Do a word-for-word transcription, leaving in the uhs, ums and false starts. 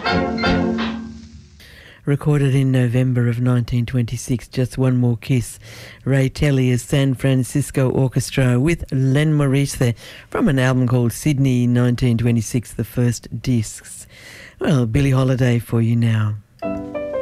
Recorded in November of nineteen twenty-six, Just One More Kiss. Ray Tellier's San Francisco Orchestra with Len Maurice there from an album called Sydney nineteen twenty-six, the first discs. Well, Billie Holiday for you now.